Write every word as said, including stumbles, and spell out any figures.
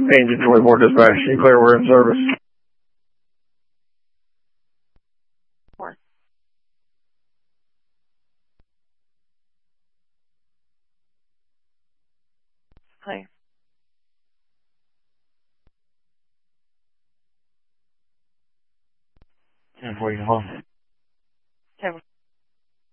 Engine twenty-four dispatch. You clear, we're in service. Four. Clear. ten forty, hold on.